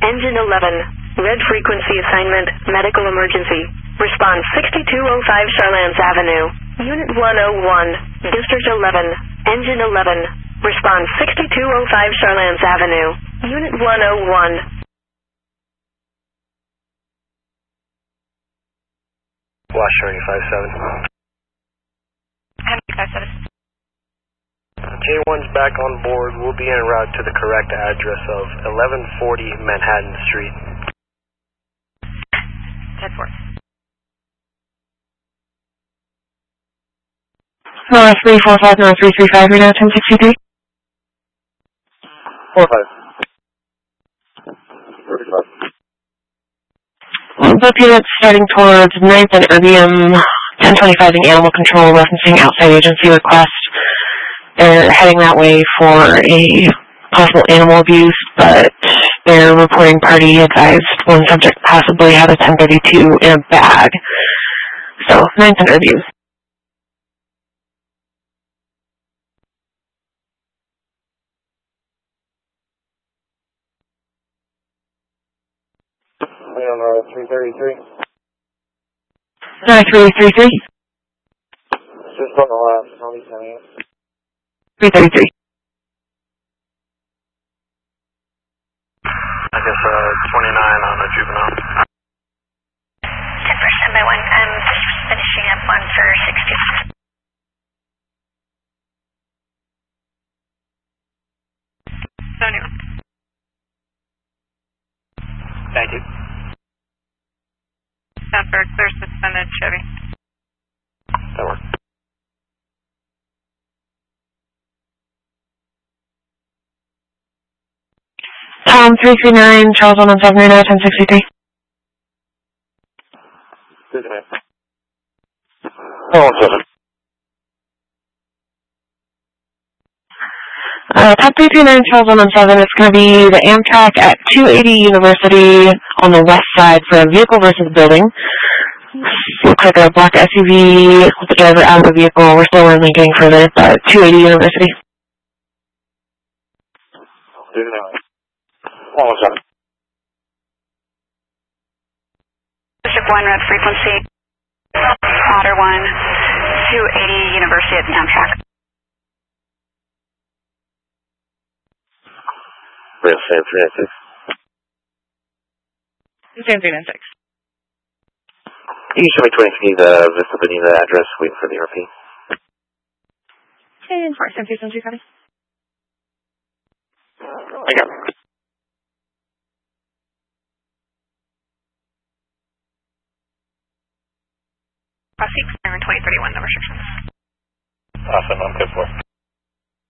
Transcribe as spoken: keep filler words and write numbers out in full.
Engine eleven. Red frequency assignment, medical emergency. Response sixty-two oh five Charlans Avenue. Unit one oh one. District eleven. Engine eleven. Response sixty-two oh five Charlans Avenue. Unit one oh one. Wash thirty-five seven. five seven. J one's back on board. We'll be en route to the correct address of eleven forty Manhattan Street. ten four. Nora three four five, Nora three three five, radar ten sixty-three. four five. Both units starting towards ninth and Erbium, ten twenty-five in animal control, referencing outside agency request. They're heading that way for a possible animal abuse, but their reporting party advised one subject possibly had a ten thirty-two in a bag. So, ninth and Erbium. We don't know, three thirty-three. Nora three three three. Just on the left, I'll be sending it. three thirty-three. I guess uh, twenty-nine on a juvenile. ten percent by one. I'm just finishing up one for sixty. seventy-one. Thank you. Stanford, clear suspended, Chevy. That works. Tom three three nine, Charles one one seven, radar ten sixty-three. Good night. Oh, seven. Uh, top three three nine, Charles one one seven, it's going to be the Amtrak at two eighty University on the west side for a vehicle versus building. Looks like a black S U V with the driver out of the vehicle. We're still only getting further, but two eighty University. Good night. one one seven. District one, red frequency. Otter one, two eighty University at the Amtrak. Real Sam three nine six. Sam three nine six. You can show me twenty feet the Vista Bonita address, waiting for the R P. ten four, Sam three seven three, copy. I got it. Crossing twenty thirty-one, no restrictions. Awesome, I'm good for it.